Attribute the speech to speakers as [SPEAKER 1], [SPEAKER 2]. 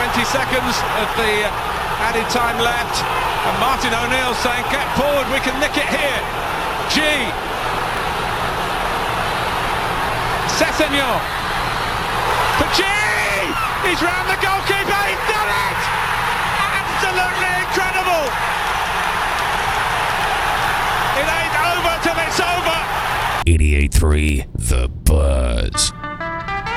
[SPEAKER 1] 20 seconds of the added time left, and Martin O'Neill saying get forward, we can nick it here. G. Sessegnon for G. He's round the goalkeeper, he's done it. Absolutely incredible. It ain't over till it's over.
[SPEAKER 2] 88.3 The